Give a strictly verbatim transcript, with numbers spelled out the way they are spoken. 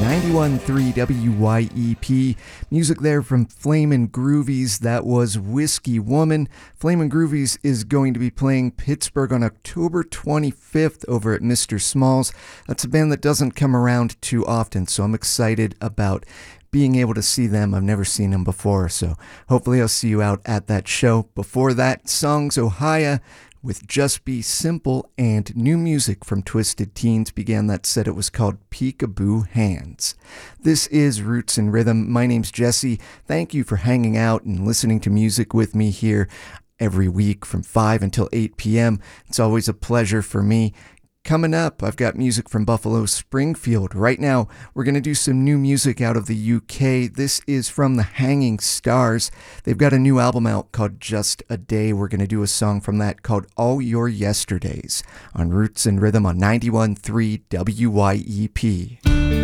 ninety-one point three W Y E P. Music there from Flamin' Groovies. That was Whiskey Woman. Flamin' Groovies is going to be playing Pittsburgh on October twenty-fifth over at Mister Smalls. That's a band that doesn't come around too often, so I'm excited about being able to see them. I've never seen them before, so hopefully I'll see you out at that show. Before that, Songs Ohia with Just Be Simple, and new music from Twisted Teens began that set. It was called Peekaboo Hands. This is Roots and Rhythm. My name's Jesse. Thank you for hanging out and listening to music with me here every week from five until eight p.m. It's always a pleasure for me. Coming up, I've got music from Buffalo Springfield. Right now, we're going to do some new music out of the U K. This is from the Hanging Stars. They've got a new album out called Just a Day. We're going to do a song from that called All Your Yesterdays on Roots and Rhythm on ninety-one point three W Y E P.